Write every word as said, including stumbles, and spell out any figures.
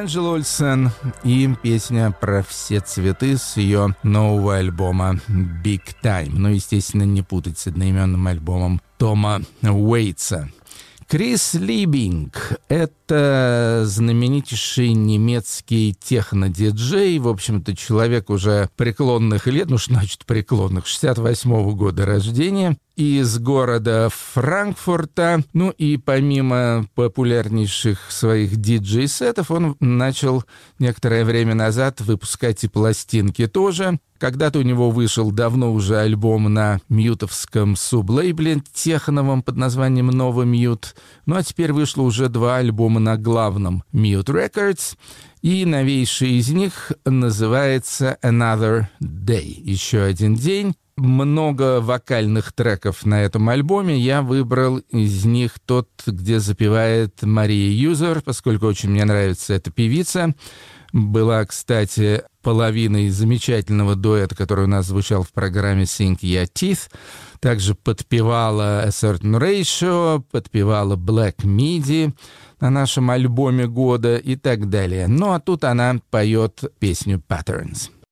Энджела Ольсен и песня про все цветы с ее нового альбома Big Time. Ну, естественно, не путать с одноименным альбомом Тома Уэйтса. Крис Либинг – это знаменитейший немецкий техно-диджей, в общем-то, человек уже преклонных лет, ну что значит преклонных, шестьдесят восьмого года рождения, из города Франкфурта. Ну и помимо популярнейших своих диджей-сетов, он начал некоторое время назад выпускать и пластинки тоже. Когда-то у него вышел давно уже альбом на мьютовском сублейбле техновом под названием «Нова Мьют». Ну а теперь вышло уже два альбома на главном Mute Records. И новейший из них называется «Another Day» – «Еще один день». Много вокальных треков на этом альбоме. Я выбрал из них тот, где запевает Мария Юзер, поскольку очень мне нравится эта певица. Была, кстати, половиной замечательного дуэта, который у нас звучал в программе Sing Your Teeth. Также подпевала A Certain Ratio, подпевала Black Midi на нашем альбоме года и так далее. Ну а тут она поет песню Patterns.